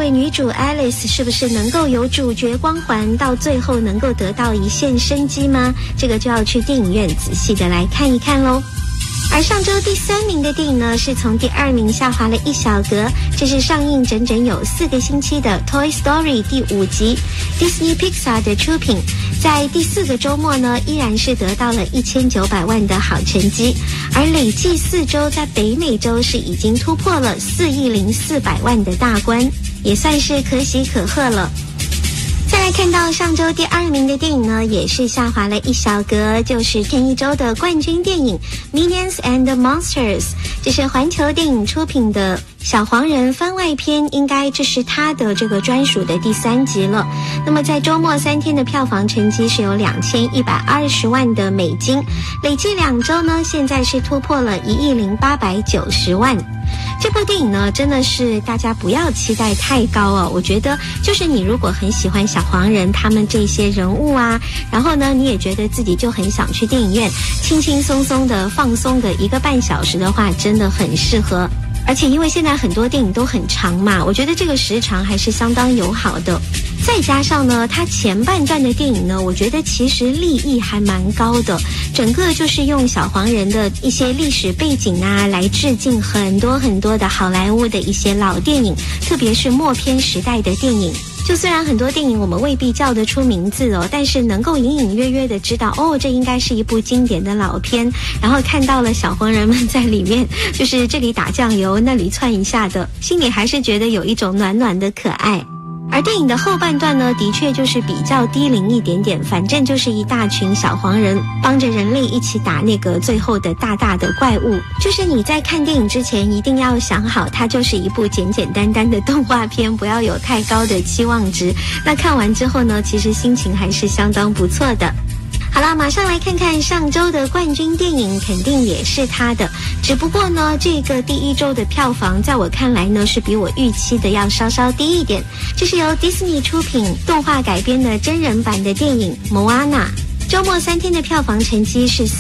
位女主 Alice 是不是能够有主角光环，到最后能够得到一线生机吗？这个就要去电影院仔细的来看一看咯。而上周第3名的电影呢，是从第2名下滑了一小格，这是上映整整有4个星期的 Toy Story 第5集 Disney Pixar 的出品，在第4个周末呢，依然是得到了1900万的好成绩，而累计4周在北美洲是已经突破了4.4亿万的大关，也算是可喜可贺了。再来看到上周第2名的电影呢，也是下滑了一小格，就是前一周的冠军电影 Minions and Monsters， 这是环球电影出品的小黄人番外篇，应该这是他的这个专属的第3集了。那么在周末3天的票房成绩是有2120万的美金，累计2周呢，现在是突破了1.890亿。这部电影呢，真的是大家不要期待太高哦。我觉得就是你如果很喜欢小黄人他们这些人物啊，然后呢你也觉得自己就很想去电影院轻轻松松的放松个1个半小时的话，真的很适合。而且因为现在很多电影都很长嘛，我觉得这个时长还是相当友好的。再加上呢，它前半段的电影呢，我觉得其实立意还蛮高的，整个就是用小黄人的一些历史背景啊，来致敬很多很多的好莱坞的一些老电影，特别是默片时代的电影。就虽然很多电影我们未必叫得出名字哦，但是能够隐隐约约的知道哦，这应该是一部经典的老片，然后看到了小黄人们在里面就是这里打酱油那里窜一下的，心里还是觉得有一种暖暖的可爱。而电影的后半段呢，的确就是比较低龄一点点，反正就是一大群小黄人帮着人类一起打那个最后的大大的怪物。就是你在看电影之前一定要想好，它就是一部简简单单的动画片，不要有太高的期望值。那看完之后呢，其实心情还是相当不错的。好了，马上来看看上周的冠军电影，肯定也是他的。只不过呢，这个第1周的票房在我看来呢，是比我预期的要稍稍低一点。这是由 Disney 出品动画改编的真人版的电影 Moana， 周末3天的票房成绩是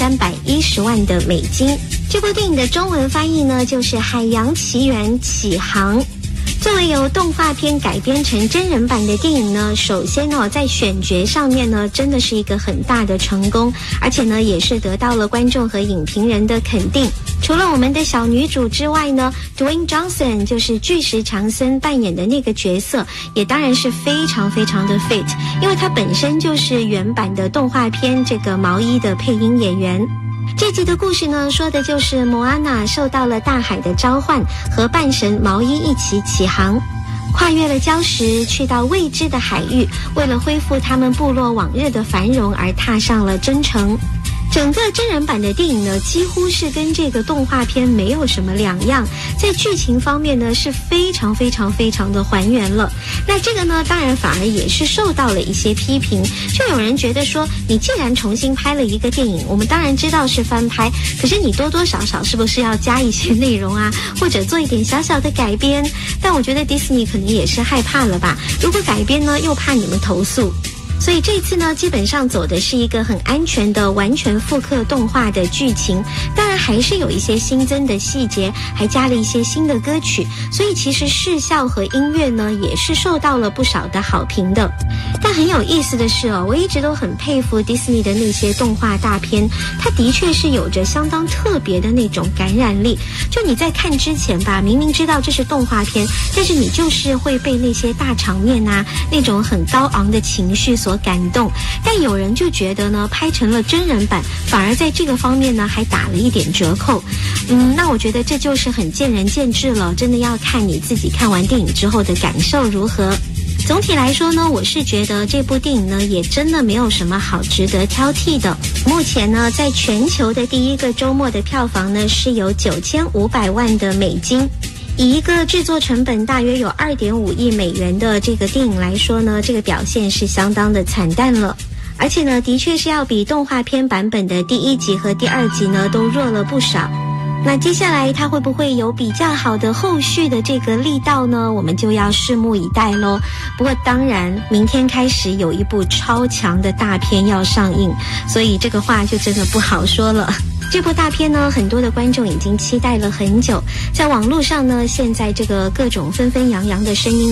4310万的美金。这部电影的中文翻译呢，就是《海洋奇缘启航》。作为由动画片改编成真人版的电影呢，首先呢，在选角上面呢，真的是一个很大的成功，而且呢，也是得到了观众和影评人的肯定。除了我们的小女主之外呢 ，Dwayne Johnson 就是巨石强森扮演的那个角色，也当然是非常非常的 fit， 因为他本身就是原版的动画片这个毛衣的配音演员。这集的故事呢，说的就是莫安娜受到了大海的召唤，和半神毛衣一起起航，跨越了礁石，去到未知的海域，为了恢复他们部落往日的繁荣而踏上了征程。整个真人版的电影呢，几乎是跟这个动画片没有什么两样，在剧情方面呢，是非常非常非常的还原了。那这个呢，当然反而也是受到了一些批评，就有人觉得说，你既然重新拍了一个电影，我们当然知道是翻拍，可是你多多少少是不是要加一些内容啊，或者做一点小小的改编？但我觉得迪士尼可能也是害怕了吧，如果改编呢，又怕你们投诉。所以这次呢，基本上走的是一个很安全的完全复刻动画的剧情，当然还是有一些新增的细节，还加了一些新的歌曲，所以其实视效和音乐呢也是受到了不少的好评的。但很有意思的是哦，我一直都很佩服迪士尼的那些动画大片，它的确是有着相当特别的那种感染力。就你在看之前吧，明明知道这是动画片，但是你就是会被那些大场面啊，那种很高昂的情绪所感动。但有人就觉得呢，拍成了真人版，反而在这个方面呢还打了一点折扣。那我觉得这就是很见仁见智了，真的要看你自己看完电影之后的感受如何。总体来说呢，我是觉得这部电影呢也真的没有什么好值得挑剔的。目前呢，在全球的第1个周末的票房呢是有9500万的美金。以一个制作成本大约有2.5亿美元的这个电影来说呢，这个表现是相当的惨淡了。而且呢，的确是要比动画片版本的第1集和第2集呢都弱了不少。那接下来它会不会有比较好的后续的这个力道呢？我们就要拭目以待咯。不过当然，明天开始有一部超强的大片要上映，所以这个话就真的不好说了。这部大片呢，很多的观众已经期待了很久，在网络上呢，现在这个各种纷纷扬扬的声音